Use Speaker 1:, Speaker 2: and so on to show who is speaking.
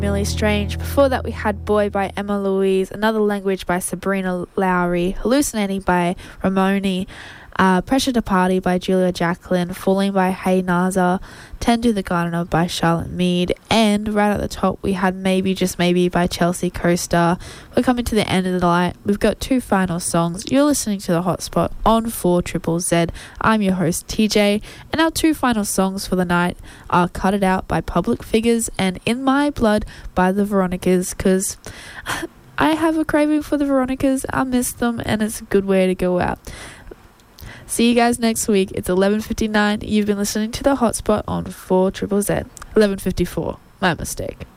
Speaker 1: Millie Strange. Before that, we had Boy by Emma Louise, Another Language by Sabrina Lowry, Hallucinating by Ramoni, Pressure to Party by Julia Jacqueline, Falling by Hey Naza, Tend to the Gardener by Charlotte Mead, and right at the top we had Maybe Just Maybe by Chelsea Coaster. We're coming to the end of the night. We've got two final songs. You're listening to The Hotspot on 4ZZZ. I'm your host TJ, and our two final songs for the night are Cut It Out by Public Figures and In My Blood by The Veronicas, because I have a craving for The Veronicas. I miss them, and it's a good way to go out. See you guys next week. It's 11:59. You've been listening to The Hotspot on 4ZZZ. 11:54. My mistake.